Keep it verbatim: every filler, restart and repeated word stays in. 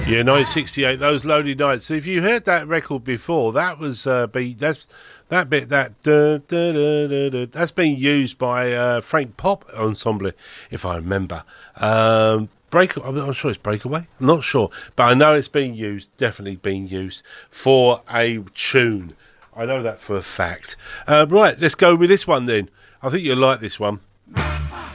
Yeah, nineteen sixty-eight. Those Lonely Nights. If you heard that record before, that was uh, be that's that bit that da, da, da, da, da, that's been used by uh, Frank Pop Ensemble, if I remember. Um, Break. I'm not sure it's Breakaway. I'm not sure, but I know it's being used. Definitely being used for a tune. I know that for a fact. Uh, right, let's go with this one then. I think you'll like this one.